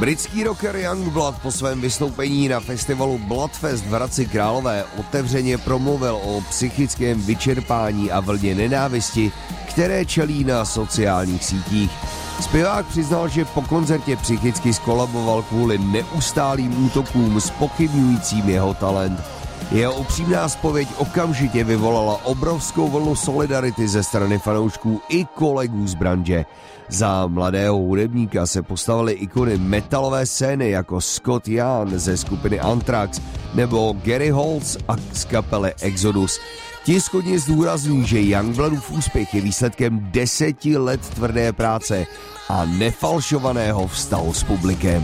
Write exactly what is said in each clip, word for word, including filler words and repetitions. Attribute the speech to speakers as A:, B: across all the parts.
A: Britský rocker Youngblood po svém vystoupení na festivalu Bloodfest v Hradci Králové otevřeně promluvil o psychickém vyčerpání a vlně nenávisti, které čelí na sociálních sítích. Zpěvák přiznal, že po koncertě psychicky skolaboval kvůli neustálým útokům zpochybňujícím jeho talent. Jeho upřímná zpověď okamžitě vyvolala obrovskou vlnu solidarity ze strany fanoušků i kolegů z branže. Za mladého hudebníka se postavily ikony metalové scény jako Scott Ian ze skupiny Anthrax nebo Gary Holtz a z kapely Exodus. Ti shodně zdůrazňují, že Youngbloodův úspěch je výsledkem deseti let tvrdé práce a nefalšovaného vztahu s publikem.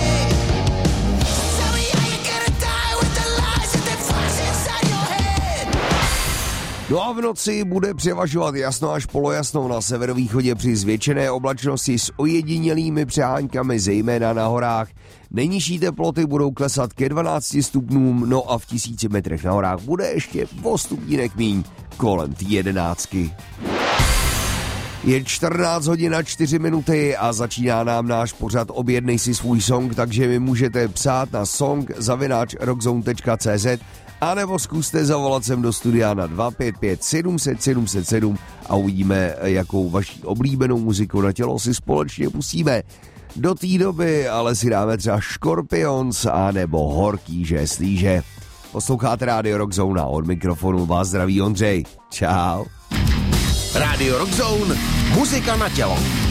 A: No a v noci bude převažovat jasno až polojasno na severovýchodě při zvětšené oblačnosti s ojedinělými přeháňkami, zejména na horách. Nejnižší teploty budou klesat ke dvanácti stupňům, no a v tisíci metrech na horách bude ještě o stupínek míň, kolem jedenáctky. Je čtrnáct hodin a čtyři minuty a začíná nám náš pořad Objednej si svůj song, takže mi můžete psát na song zavináč rockzone tečka cé zet a nebo zkuste zavolat sem do studia na dva pět pět sedm set sedm set sedm a uvidíme, jakou vaši oblíbenou muziku na tělo si společně pustíme. Do té doby ale si dáme třeba Scorpions a nebo Horký že slíže. Posloucháte Rádio Rockzone a od mikrofonu vás zdraví Ondřej. Čau.
B: Rádio Rockzone, muzika na tělo.